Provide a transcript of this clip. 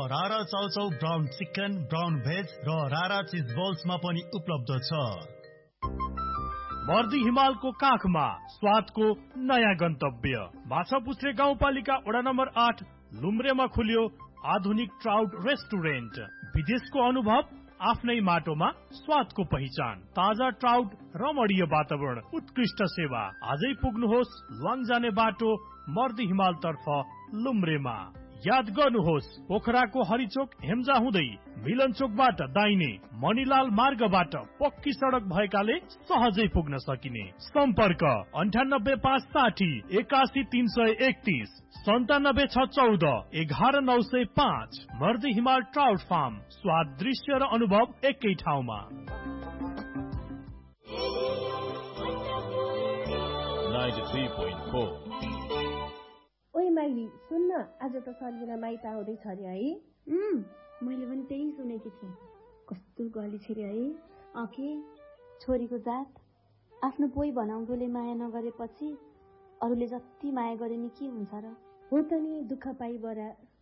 रारा chow chow brown chicken, brown veg र रारा चिज बल्समा पनि उपलब्ध छ। मर्दी हिमालको काखमा स्वादको नयाँ गन्तव्य माछापुच्छ्रे गाउँपालिका वडा नम्बर 8 लुम्रेमा खुल्यो आधुनिक ट्राउट रेस्टुरेन्ट। विदेशको अनुभव आफ्नै माटोमा स्वादको पहिचान, ताजा ट्राउट, रमणीय वातावरण, उत्कृष्ट सेवा। आजै पुग्नुहोस् ल्वाङ बाटो मर्दी हिमाल तर्फ लुम्रेमा। याद गर्नुहोस् पोखराको हरिचोक हेम्जा हुँदै मिलनचोकबाट दाहिने मणिलाल मार्गबाट पक्की सडक भएकाले सहजै पुग्न सकिने। सम्पर्क 9856 81331 9714 11905। मर्दी हिमाल ट्राउट फार्म, स्वाद, दृश्य र अनुभव एकै ठाउँमा। 93.4। ओइ माइली सुन्न, आज त सर्विना माइत आउँदैछ अरे है? मैले पनि त्यही सुनेकी थिएँ। कस्तो गली छिरे है। अके छोरीको जात आफ्नो पोइ भनाउँदोले माया नगरेपछि अरूले जति माया गरे नि के हुन्छ र? हो त नि, दुःख पाइ बरा